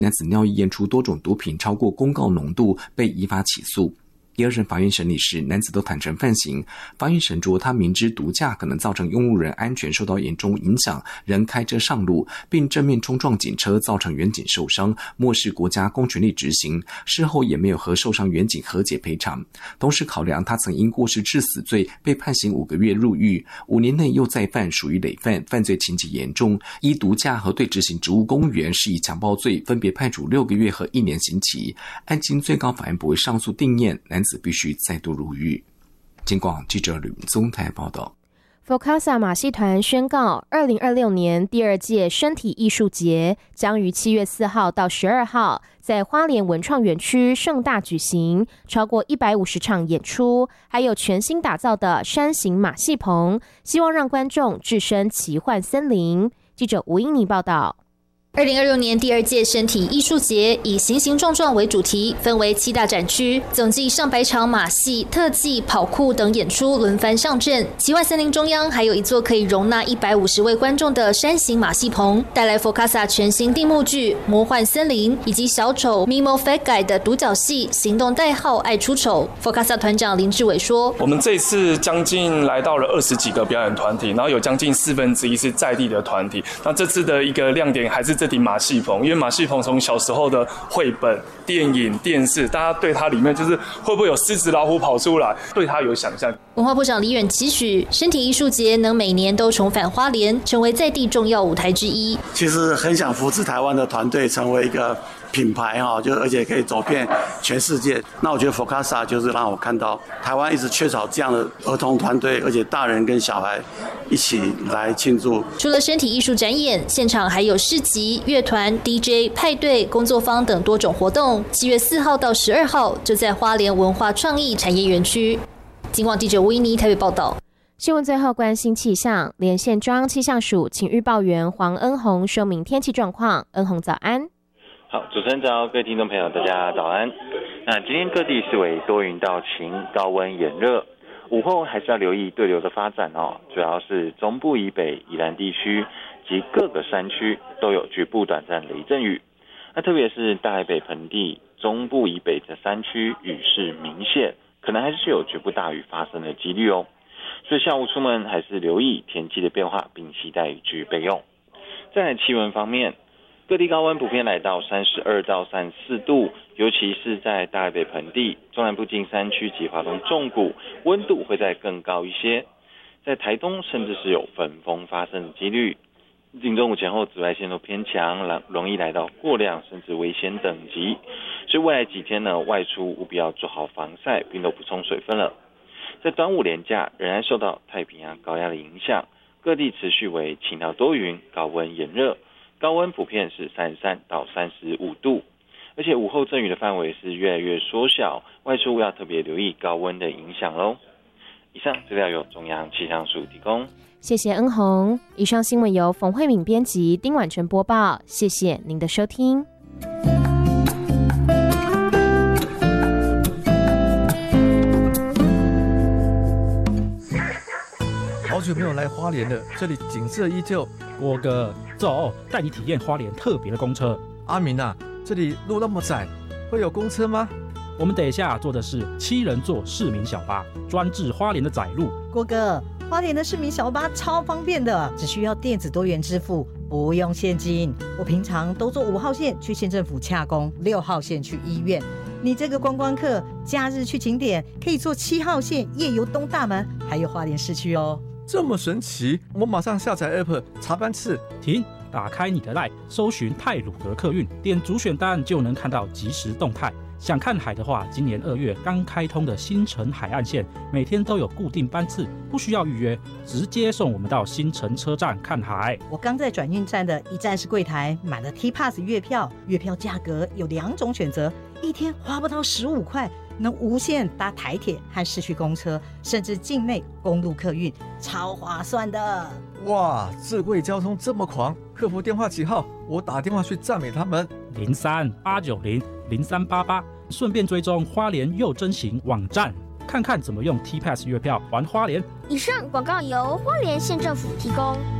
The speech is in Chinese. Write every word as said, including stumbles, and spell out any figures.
男子尿液验出多种毒品超过公告浓度，被依法起诉。第二审法院审理时，男子都坦诚犯行。法院审酌他明知毒驾可能造成用路人安全受到严重影响，仍开车上路，并正面冲撞警车，造成员警受伤，漠视国家公权力执行。事后也没有和受伤员警和解赔偿。同时考量他曾因过失致死罪被判刑五个月入狱，五年内又再犯，属于累犯，犯罪情节严重，依毒驾和对执行职务公务员施以强暴罪，分别判处六个月和一年刑期。案经最高法院不会上诉定谳，男子必须再度入狱。经广记者吕宗台报道。 F O C A S A 马戏团宣告，二零二六年第二届身体艺术节将于七月四号到十二号在花莲文创园区盛大举行，超过一百五十场演出，还有全新打造的山形马戏棚，希望让观众置身奇幻森林。记者吴英妮报道。 二零二六年第二届身体艺术节以形形状状为主题，分为七大展区，总计上百场马戏、特技、跑酷等演出轮番上阵。奇幻森林中央还有一座可以容纳一百五十位观众的山形马戏棚，带来 F O C A S A 全新定目剧《魔幻森林》以及小丑 Mimo Fat 的独角戏行动代号爱出丑。F O C A S A 团长林志伟说：“ 我们这次将近来到了二十几个表演团体，然后有将近四分之一是在地的团体。那这次的一个亮点还是这顶马戏棚，因为马戏棚从小时候的绘本、电影、电视，大家对它里面就是会不会有狮子、老虎跑出来，对它有想象。” 文化部长李远期许身体艺术节能每年都重返花莲，成为在地重要舞台之一。 其实很想扶持台湾的团队成为一个品牌哈，就而且可以走遍全世界。那我觉得 F O C A S A 就是让我看到台湾一直缺少这样的儿童团队，而且大人跟小孩一起来庆祝。 除了身体艺术展演，现场还有市集、乐团、D J、派对、工作坊等多种活动。七月四号到十二号就在花莲文化创意产业园区。警广记者吴依妮台北报道。 新闻最后关心气象，连线中央气象署请预报员黄恩宏说明天气状况。恩宏早安。 好，主持人早，各位听众朋友，大家早安。那今天各地是为多云到晴，高温炎热。午后还是要留意对流的发展哦，主要是中部以北、宜兰地区及各个山区都有局部短暂雷阵雨。那特别是大台北盆地、中部以北的山区雨势明显，可能还是有局部大雨发生的几率哦。所以下午出门还是留意天气的变化，并携带雨具备用。再来气温方面，各地高温普遍来到三十二到三十四度，尤其是在大台北盆地、中南部近山区及华东重谷，温度会再更高一些。在台东甚至是有焚风发生的几率。近中午前后紫外线都偏强，容易来到过量甚至危险等级。所以未来几天呢，外出务必要做好防晒，并都补充水分了。在端午连假仍然受到太平洋高压的影响，各地持续为晴到多云，高温炎热。高温普遍是三十三到三十五度，而且午后阵雨的范围是越来越缩小，外出要特别留意高温的影响咯。以上资料由中央气象署提供。 谢谢恩宏。以上新闻由冯慧敏编辑，丁婉纯播报。谢谢您的收听。 好久没有来花莲了，这里景色依旧。 郭哥，走，带你体验花莲特别的公车。 阿明啊，这里路那么窄，会有公车吗？ 我们等一下坐的是七人座市民小巴，专治花莲的窄路。 郭哥，花莲的市民小巴超方便的，只需要电子多元支付，不用现金。我平常都坐五号线去县政府洽公，六号线去医院。你这个观光客，假日去景点可以坐七号线夜游东大门，还有花莲市区哦。 这么神奇，我马上下载 App 查班次。 停，打开你的 LINE， 搜寻太鲁阁客运，点主选单就能看到即时动态。想看海的话，今年二月刚开通的新城海岸线，每天都有固定班次，不需要预约，直接送我们到新城车站看海。 我刚在转运站的一站式柜台买了 T Pass 月票，月票价格有两种选择，一天花不到十五块，能无限搭台铁和市区公车，甚至境内公路客运，超划算的。 哇，智慧交通这么狂，客服电话几号？我打电话去赞美他们。 零三八九零零三八八，顺便追踪花莲又真行网站，看看怎么用 T Pass 月票玩花莲。 以上广告由花莲县政府提供。